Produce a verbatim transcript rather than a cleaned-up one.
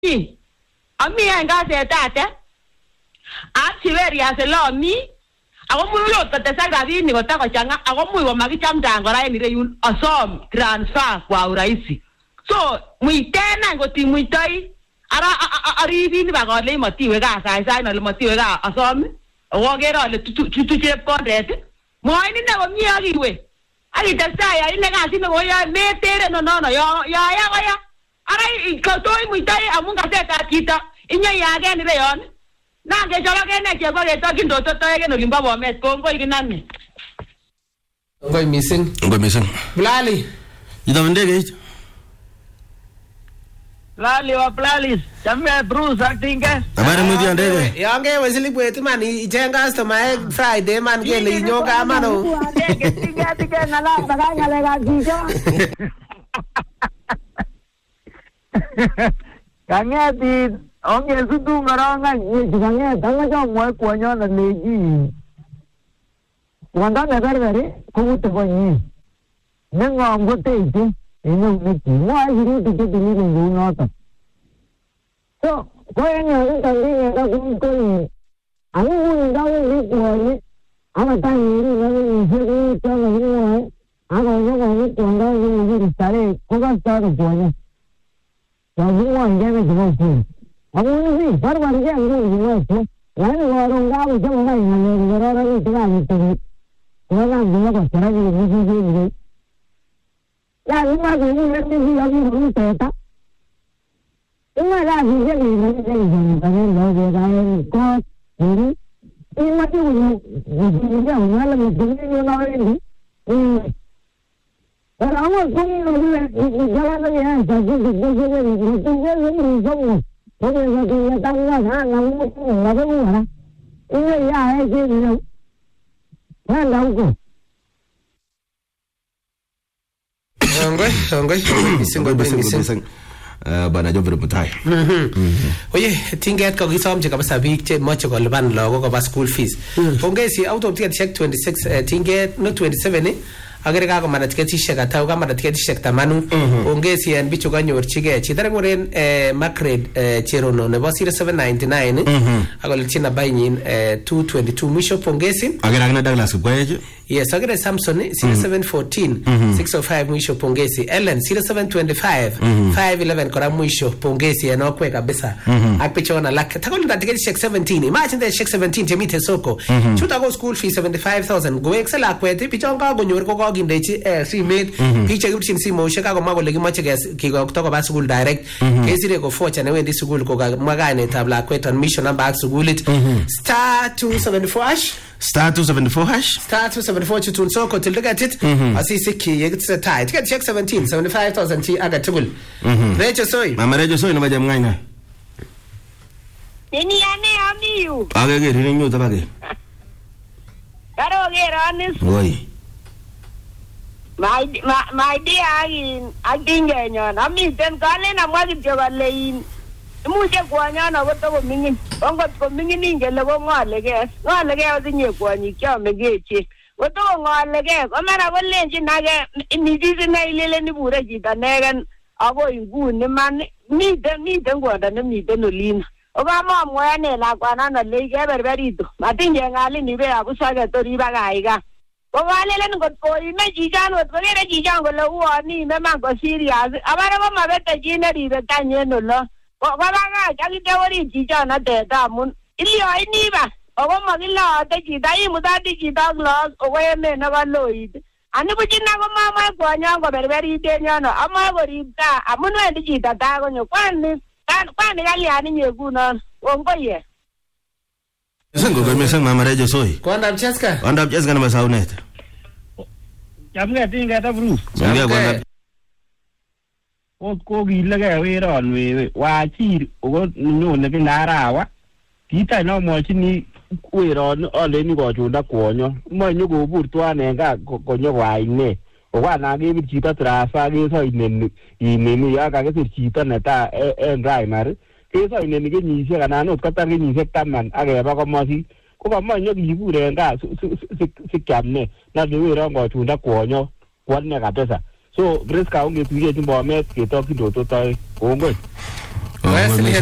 Ami en kasetate. Achiveria selomi. Ako muyo tetesak rabini kotakochanga ako muyo makichamdang kora en ireyun asom transfer kwa urahisi. So muitena ngoti muitoi ara aribini bakole matiwe ka sai sai na matiwe ka asom ogera le tutu chepkondet moini ne komie akiwe akitestai ya ile kasi ne goya metere no no no yo ya ya goya ara ikotoi muitoi amun kaseta kita inya yage ni reyon nange jolo kene ke ko geto kindoto to yake no limba bomet kongo ikinani ngoi missing ngoi missing Blali ida ndege Lali wa Plalis, jamii Bruce acting. Habari mudi ndege. Yange wazili bwetu man ijenga customer Friday man kele nyoka mano. Ndege tinga tinga ngala bagai ngala gajijo. Kangeti onge sudu ngaranga ni kangeti tanga jo moy konyo na leji. Wanda nagar gare kuute bani. Nengo ngote ite. Ino miti, why you to get the living room out of? So, when you're going to I'm going down this way. I'm a tiny little bit. I'm going to go down to study. Who started for you? So, you want to get it to go through. I want to see, what about again? You know, when you are on down with some money, and you're already trying to it. Well, I'm going to try to do it. Ya lima ni ni ni lagi ni teta. Lima lagi ni ni ni ni ni lagi lagi kot ni. Lima tu ni ni ni mana ni ni ni lagi ni. Pero awak kau ni ni jalan lagi ya. Jadi jadi jadi jadi jadi ni semua. Jadi jadi tahu lah, nama ni apa ni mana? Ini ya ini ni. Mana tahu? Ngoi, ngoi, missing ngoi missing. Eh bana jo vile mutai. Oye, tinget ko gisom je kabisa big che moche ko liban logo ko ba school fees. Pongezi out of ticket check twenty-six tinget no twenty-seven eh. Agere ka ko mana ticket shek ata ka mana ticket shek tamanu. Pongezi en bichu ganyor chige. Chitare ngoren eh macred eh cherono ne ba zero seven nine nine. Agole china bayin eh two twenty-two misho pongezi. Agere agna Douglas Gwaje. Yes, agere Samson zero seven one four six oh five mwisho pongezi. Ellen zero seven two five five eleven kora mwisho pongezi eno kwe kabisa. Akpicho na lak. Takoli na ticket check seventeen. Imagine the check seventeen temite soko. Chuta go school fee seventy-five thousand. Go excel akwe te picho ka go nyor ko ko gindechi eh free made. Picha gibchin si mo sheka go mago legi mache gas ki go kutoka ba school direct. Kesire go fortune ne wendi school ko ga magane tabla kweton mission number school it. Star two seventy-four hash. Star two seventy-four hash. Star two seventy-four chutun soko till look at it. Asisi ki yegits a tie. Ticket check seventeen seventy-five thousand ti aga tugul. Rejo soy. Mama Rejo soy no ba jam ngaina. Nini ane amiu. Age ge rin nyu tabage. Karo ge ranis. Oi. My my my dear in adinga nyon. Ami ten kale na mwagi jogalein. Muje kwanya na goto mingi. Ongo ko mingi ningele go ngale ge. Ngale ge odinye kwanyi kya megeche. Goto ngale ge. Omara golenji nage nidisi na ilele ni bure jita negen ago ingu ni man ni de ni de ngwanda ni de nolina. Oba ma moya ne la kwana na lege berberito. Matinje ngali ni be abusaga to riba gaiga. Owalele ngo ko ime jijano to gere jijango lo uani me mango serious. Abara go mabete jine ribe tanye no lo. Wabanga jagi dewari jijana de damun. Ili ai ni ba. Ogo magila de jidai mudadi jidag los owe me na baloid. Ani bujina go mama ko nyango berberi de nyano ama go ribta amuno de jida da go nyo kwani kan kwani gali ani nyeguna. Ongo ye. Sengo go mesen Mama Rejo soy. Kwanda mcheska? Kwanda mcheska na masaunet. Jamga tinga ta Bruce. Ngia kwanda. O ko gilaga weron we wa chi o no ne binarawa. Kita no mo chini weron ole ni go chunda kwonyo. Mo nyugo burtwa ne ga konyo wa ine. O wa na ge bi chita trasa ge so ine ine ni ya ga ge chita na ta e rai mar. Ke so ine ni ge ni se kana no ka ta ge ni se taman age ba ko mo si. Ko ba mo nyo gi bure ga si kamne na de weron go chunda kwonyo. Kwanne ga pesa. So Briska unge tuye jimbo met ke toki do to tai ongo. Wesley